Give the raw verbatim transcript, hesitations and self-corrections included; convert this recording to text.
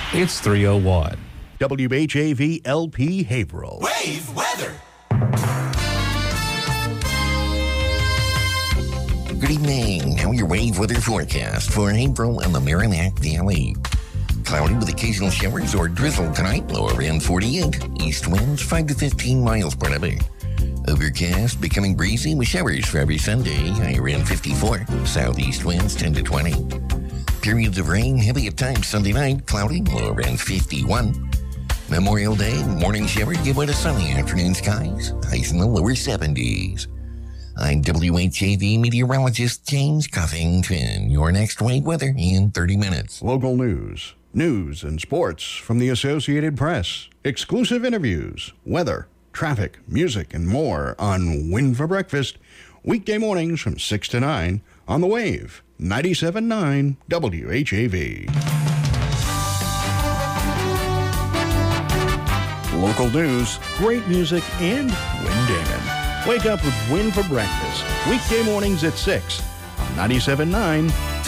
It's three oh one. W H A V L P Haverhill. Wave weather. Good evening. Now your wave weather forecast for Haverhill and the Merrimack Valley. Cloudy with occasional showers or drizzle tonight, low around forty-eight. East winds five to fifteen miles per hour. Overcast, becoming breezy with showers for every Sunday, high around fifty-four. Southeast winds ten to twenty. Periods of rain, heavy at times Sunday night, cloudy, low around fifty-one. Memorial Day, morning shower, give way to sunny afternoon skies, highs in the lower seventies. I'm W H A V meteorologist James Cuffington. Your next wave weather in thirty minutes. Local news, news and sports from the Associated Press, exclusive interviews, weather, traffic, music, and more on Win for Breakfast, weekday mornings from six to nine on the Wave, ninety-seven point nine W H A V. Local news, great music, and Win Damon. Wake up with Win for Breakfast, weekday mornings at six on ninety-seven point nine